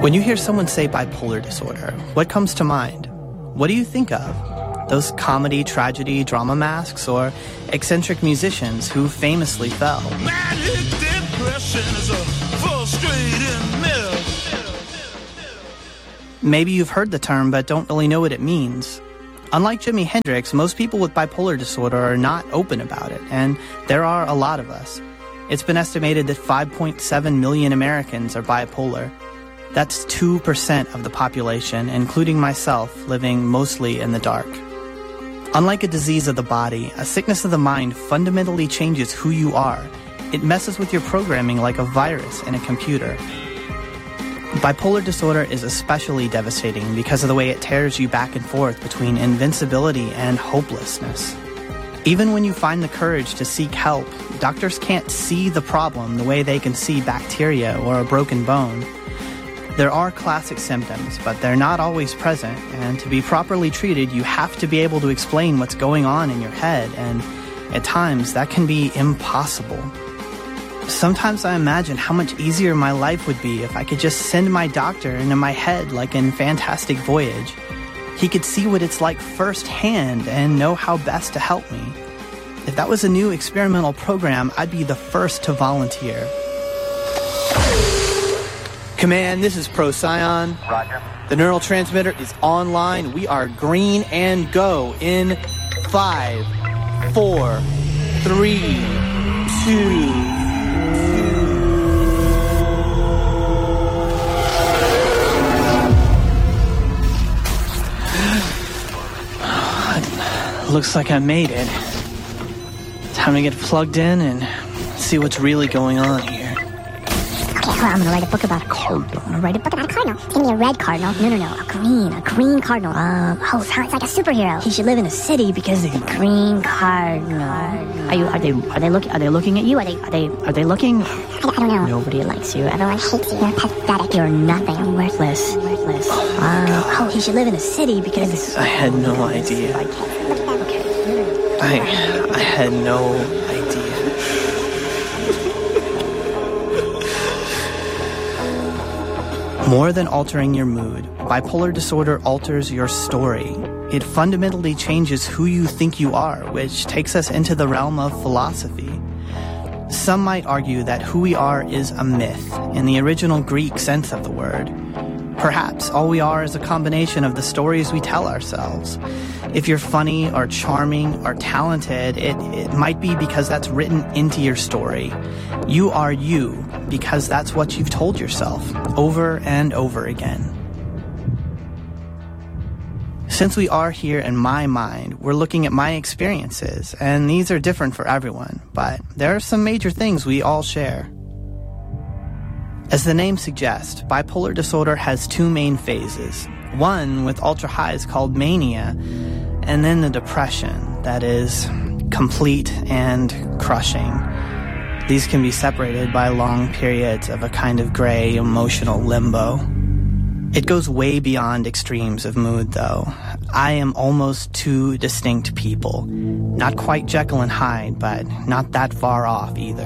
When you hear someone say bipolar disorder, what comes to mind? What do you think of? Those comedy, tragedy, drama masks, or eccentric musicians who famously fell? Manic depression is a frustrating mess. Maybe you've heard the term but don't really know what it means. Unlike Jimi Hendrix, most people with bipolar disorder are not open about it, and there are a lot of us. It's been estimated that 5.7 million Americans are bipolar. That's 2% of the population, including myself, living mostly in the dark. Unlike a disease of the body, a sickness of the mind fundamentally changes who you are. It messes with your programming like a virus in a computer. Bipolar disorder is especially devastating because of the way it tears you back and forth between invincibility and hopelessness. Even when you find the courage to seek help, doctors can't see the problem the way they can see bacteria or a broken bone. There are classic symptoms, but they're not always present, and to be properly treated, you have to be able to explain what's going on in your head, and at times that can be impossible. Sometimes I imagine how much easier my life would be if I could just send my doctor into my head like in Fantastic Voyage. He could see what it's like firsthand and know how best to help me. If that was a new experimental program, I'd be the first to volunteer. Command, this is Procyon. Roger. The neurotransmitter is online. We are green and go in 5, 4, 3, 2... Looks like I made it. Time to get plugged in and see what's really going on here. Okay, I'm gonna write a book about a cardinal. I'm gonna write a book about a cardinal. It's gonna be a red cardinal. No, a green cardinal. It's like a superhero. He should live in a city because he's a green cardinal. Are they looking at you? Are they looking? I don't know. Nobody likes you. Everyone hates you. You're pathetic. You're nothing. You're worthless. He should live in a city because I had no idea. I had no idea. More than altering your mood, bipolar disorder alters your story. It fundamentally changes who you think you are, which takes us into the realm of philosophy. Some might argue that who we are is a myth, in the original Greek sense of the word. Perhaps all we are is a combination of the stories we tell ourselves. If you're funny or charming or talented, it might be because that's written into your story. You are you because that's what you've told yourself over and over again. Since we are here in my mind, we're looking at my experiences, and these are different for everyone, but there are some major things we all share. As the name suggests, bipolar disorder has two main phases. One with ultra highs called mania, and then the depression that is complete and crushing. These can be separated by long periods of a kind of gray emotional limbo. It goes way beyond extremes of mood, though. I am almost two distinct people. Not quite Jekyll and Hyde, but not that far off either.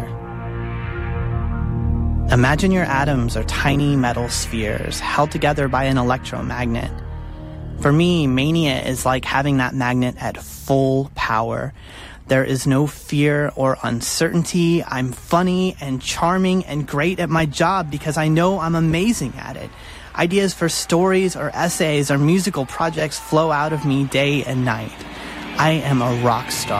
Imagine your atoms are tiny metal spheres held together by an electromagnet. For me, mania is like having that magnet at full power. There is no fear or uncertainty. I'm funny and charming and great at my job because I know I'm amazing at it. Ideas for stories or essays or musical projects flow out of me day and night. I am a rock star.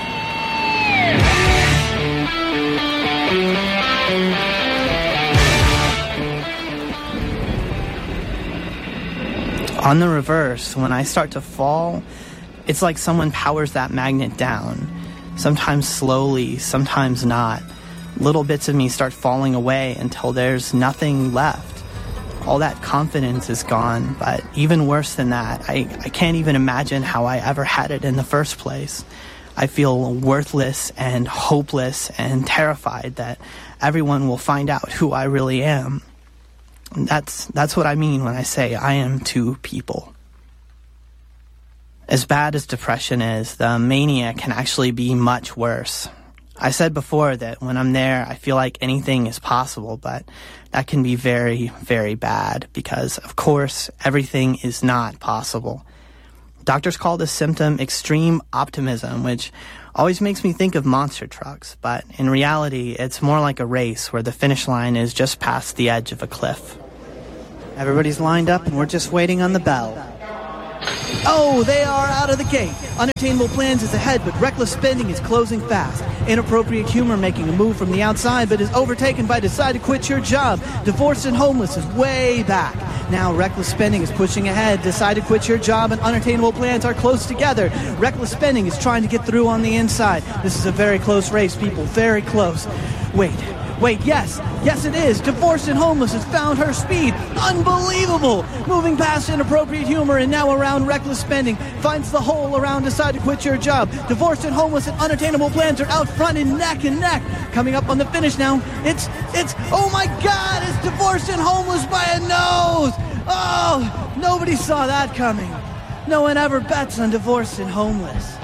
On the reverse, when I start to fall, it's like someone powers that magnet down. Sometimes slowly, sometimes not. Little bits of me start falling away until there's nothing left. All that confidence is gone, but even worse than that, I can't even imagine how I ever had it in the first place. I feel worthless and hopeless and terrified that everyone will find out who I really am. That's what I mean when I say I am two people. As bad as depression is, the mania can actually be much worse. I said before that when I'm there, I feel like anything is possible, but that can be very, very bad because, of course, everything is not possible. Doctors call this symptom extreme optimism, which always makes me think of monster trucks, but in reality, it's more like a race where the finish line is just past the edge of a cliff. Everybody's lined up and we're just waiting on the bell. Oh, they are out of the gate. Unattainable Plans is ahead, but Reckless Spending is closing fast. Inappropriate Humor making a move from the outside, but is overtaken by Decide to Quit Your Job. Divorced and Homeless is way back. Now Reckless Spending is pushing ahead. Decide to Quit Your Job and Unattainable Plans are close together. Reckless Spending is trying to get through on the inside. This is a very close race, people. Very close. Wait, yes it is. Divorced and Homeless has found her speed. Unbelievable! Moving past Inappropriate Humor and now around Reckless Spending. Finds the hole around Decide to Quit Your Job. Divorced and Homeless and Unattainable Plans are out front and neck. Coming up on the finish now. It's, oh my God, it's Divorced and Homeless by a nose! Oh, nobody saw that coming. No one ever bets on Divorced and Homeless.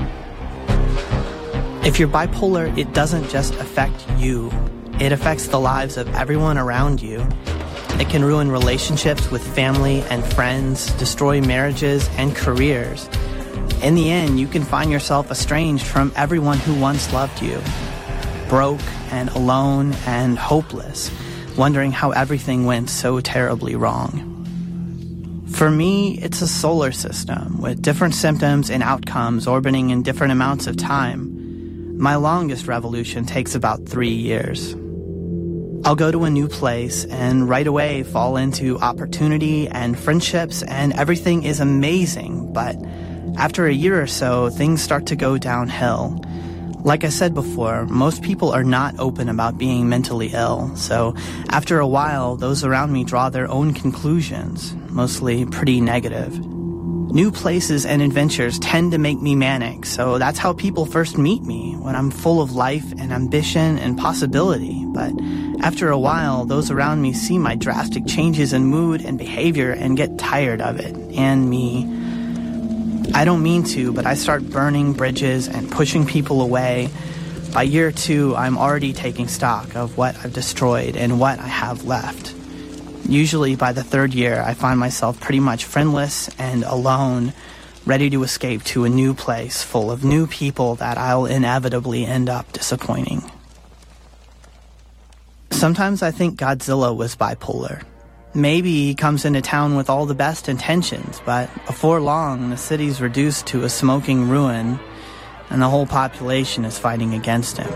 If you're bipolar, it doesn't just affect you. It affects the lives of everyone around you. It can ruin relationships with family and friends, destroy marriages and careers. In the end, you can find yourself estranged from everyone who once loved you. Broke and alone and hopeless, wondering how everything went so terribly wrong. For me, it's a solar system with different symptoms and outcomes orbiting in different amounts of time. My longest revolution takes about 3 years. I'll go to a new place and right away fall into opportunity and friendships and everything is amazing, but after a year or so, things start to go downhill. Like I said before, most people are not open about being mentally ill, so after a while, those around me draw their own conclusions, mostly pretty negative. New places and adventures tend to make me manic, so that's how people first meet me, when I'm full of life and ambition and possibility. But after a while, those around me see my drastic changes in mood and behavior and get tired of it, and me. I don't mean to, but I start burning bridges and pushing people away. By year 2, I'm already taking stock of what I've destroyed and what I have left. Usually by the 3rd year, I find myself pretty much friendless and alone, ready to escape to a new place full of new people that I'll inevitably end up disappointing. Sometimes I think Godzilla was bipolar. Maybe he comes into town with all the best intentions, but before long, the city's reduced to a smoking ruin, and the whole population is fighting against him.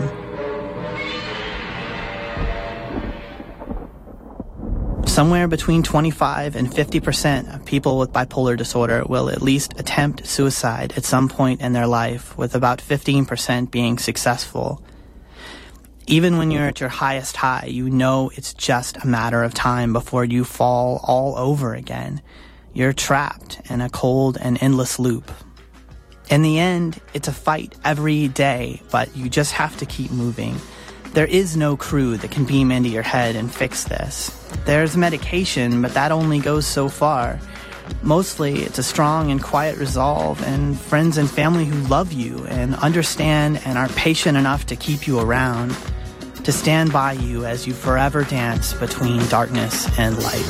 Somewhere between 25 and 50% of people with bipolar disorder will at least attempt suicide at some point in their life, with about 15% being successful. Even when you're at your highest high, you know it's just a matter of time before you fall all over again. You're trapped in a cold and endless loop. In the end, it's a fight every day, but you just have to keep moving. There is no crew that can beam into your head and fix this. There's medication, but that only goes so far. Mostly, it's a strong and quiet resolve and friends and family who love you and understand and are patient enough to keep you around, to stand by you as you forever dance between darkness and light.